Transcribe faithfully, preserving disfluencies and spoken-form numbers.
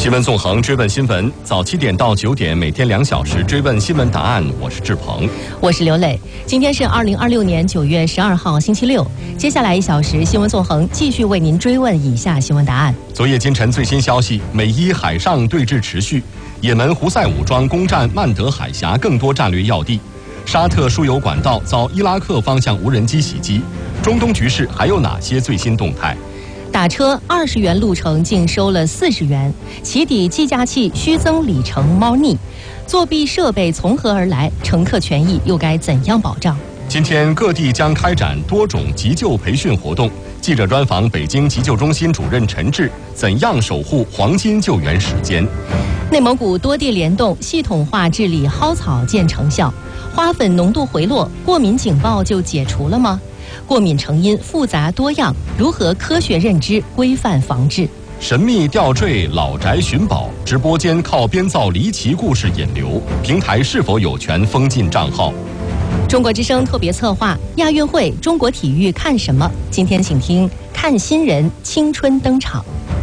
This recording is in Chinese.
新闻纵横，追问新闻，早七点到九点，每天两小时追问新闻答案。我是志鹏， 我是刘磊。今天是二零二六年九月十二号，星期六。接下来一小时，新闻纵横继续为您追问以下新闻答案。 昨夜今晨最新消息，美伊海上对峙持续，也门胡塞武装攻占曼德海峡更多战略要地，沙特输油管道遭伊拉克方向无人机袭击。中东局势还有哪些最新动态？ 打车二十元路程竟收了四十元，起底计价器虚增里程猫腻，作弊设备从何而来？乘客权益又该怎样保障？ 今天各地将开展多种急救培训活动。记者专访北京急救中心主任陈志，怎样守护黄金救援时间？ 内蒙古多地联动系统化治理蒿草见成效，花粉浓度回落，过敏警报就解除了吗？过敏成因复杂多样，如何科学认知、规范防治？ 神秘吊坠、老宅寻宝，直播间靠编造离奇故事引流，平台是否有权封禁账号？ 中国之声特别策划亚运会，中国体育看什么？今天请听看新人青春登场。